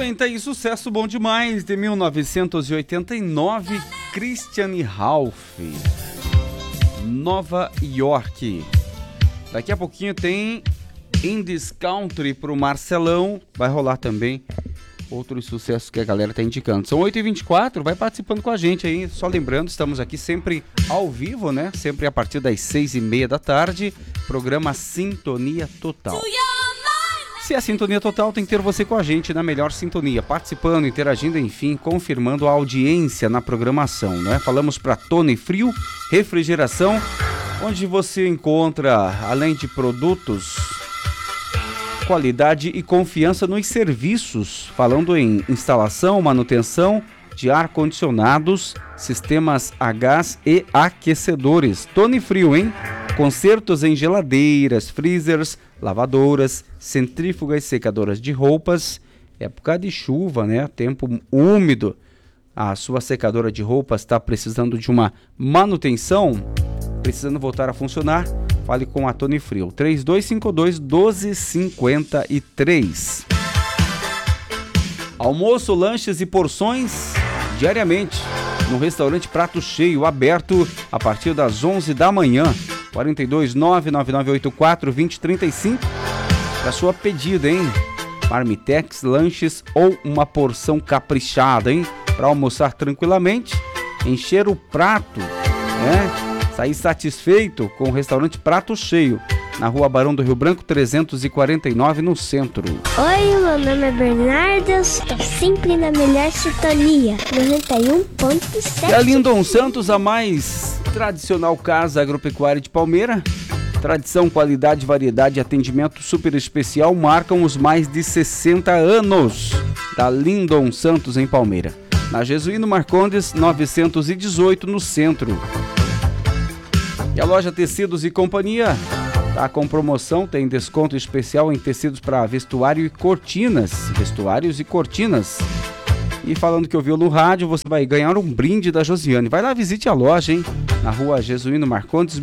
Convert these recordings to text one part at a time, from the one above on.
bem, tá aí, sucesso bom demais, de 1989, Christian Ralph, Nova York. Daqui a pouquinho tem In This Country pro Marcelão, vai rolar também outros sucessos que a galera tá indicando. São 8h24, vai participando com a gente aí, só lembrando, estamos aqui sempre ao vivo, né? Sempre a partir das 6h30 da tarde, programa Sintonia Total. Se é Sintonia Total, tem que ter você com a gente na melhor sintonia, participando, interagindo, enfim, confirmando a audiência na programação, né? Falamos para Tony Frio, refrigeração, onde você encontra, além de produtos, qualidade e confiança nos serviços, falando em instalação, manutenção de ar-condicionados, sistemas a gás e aquecedores. Tony Frio, hein? Consertos em geladeiras, freezers, lavadoras, centrífugas, secadoras de roupas. Época de chuva, né? Tempo úmido. A sua secadora de roupas está precisando de uma manutenção, precisando voltar a funcionar? Fale com a Tony Frio. 3252-1253. Almoço, lanches e porções diariamente no restaurante Prato Cheio, aberto a partir das 11 da manhã. 429-9984-2035 para sua pedida, hein? Marmitex, lanches ou uma porção caprichada, hein? Para almoçar tranquilamente, encher o prato, né? Sair satisfeito com o restaurante Prato Cheio, na Rua Barão do Rio Branco, 349, no centro. Oi, meu nome é Bernardo, estou sempre na melhor sintonia, 91.7. E a Lindon Santos, a mais tradicional casa agropecuária de Palmeira. Tradição, qualidade, variedade e atendimento super especial marcam os mais de 60 anos da Lindon Santos em Palmeira. Na Jesuíno Marcondes, 918, no centro. E a loja Tecidos e Companhia tá com promoção, tem desconto especial em tecidos para vestuário e cortinas. Vestuários e cortinas. E falando que ouviu no rádio, você vai ganhar um brinde da Josiane. Vai lá, visite a loja, hein? Na Rua Jesuíno Marcondes,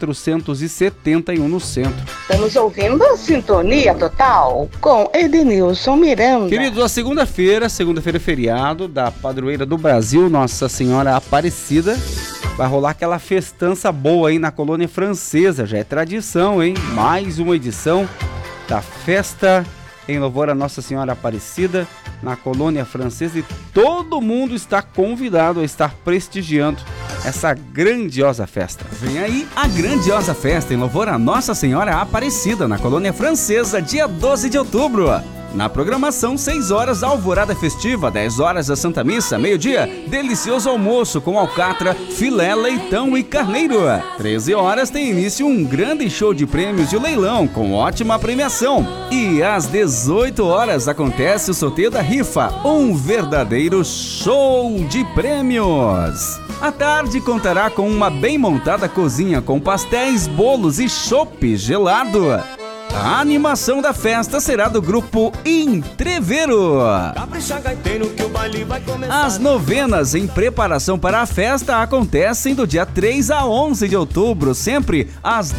1471, no centro. Estamos ouvindo a Sintonia Total com Edenilson Miranda. Queridos, a segunda-feira é feriado da Padroeira do Brasil, Nossa Senhora Aparecida. Vai rolar aquela festança boa aí na Colônia Francesa, já é tradição, hein? Mais uma edição da festa em louvor a Nossa Senhora Aparecida na Colônia Francesa, e todo mundo está convidado a estar prestigiando essa grandiosa festa. Vem aí a grandiosa festa em louvor a Nossa Senhora Aparecida na Colônia Francesa, dia 12 de outubro. Na programação, 6 horas, alvorada festiva, 10 horas a Santa Missa, meio-dia, delicioso almoço com alcatra, filé, leitão e carneiro. 13 horas tem início um grande show de prêmios e o leilão, com ótima premiação. E às 18 horas acontece o sorteio da rifa, um verdadeiro show de prêmios. A tarde contará com uma bem montada cozinha com pastéis, bolos e chopp gelado. A animação da festa será do grupo Entreveiro. As novenas em preparação para a festa acontecem do dia 3 a 11 de outubro, sempre às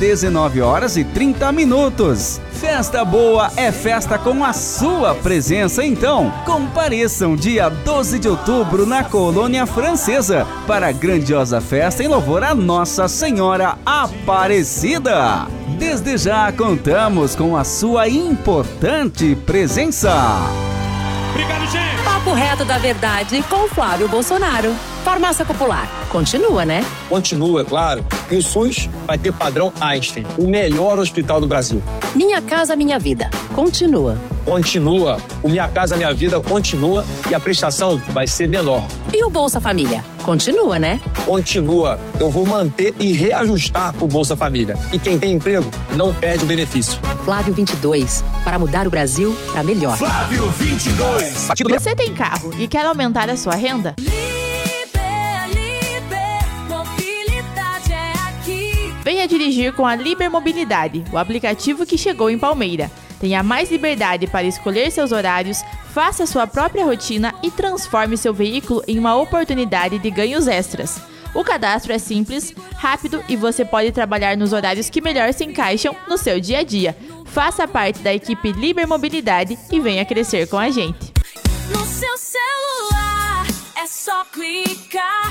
19h30. Festa boa é festa com a sua presença, então compareçam dia 12 de outubro na Colônia Francesa para a grandiosa festa em louvor a Nossa Senhora Aparecida. Desde já contamos com a sua importante presença. Obrigado, gente! Papo reto da verdade com Flávio Bolsonaro. Farmácia Popular. Continua, né? Continua, claro. E o SUS vai ter padrão Einstein, o melhor hospital do Brasil. Minha Casa Minha Vida. Continua. Continua. O Minha Casa Minha Vida continua e a prestação vai ser menor. E o Bolsa Família? Continua, né? Continua. Eu vou manter e reajustar o Bolsa Família. E quem tem emprego não perde o benefício. Flávio 22. Para mudar o Brasil para melhor. Flávio 22. Você tem carro e quer aumentar a sua renda? Venha dirigir com a Liber Mobilidade, o aplicativo que chegou em Palmeira. Tenha mais liberdade para escolher seus horários, faça sua própria rotina e transforme seu veículo em uma oportunidade de ganhos extras. O cadastro é simples, rápido e você pode trabalhar nos horários que melhor se encaixam no seu dia a dia. Faça parte da equipe Liber Mobilidade e venha crescer com a gente. é só clicar.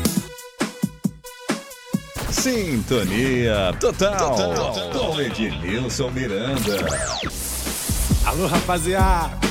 Sintonia total. Com Ednilson Miranda. Alô, rapaziada.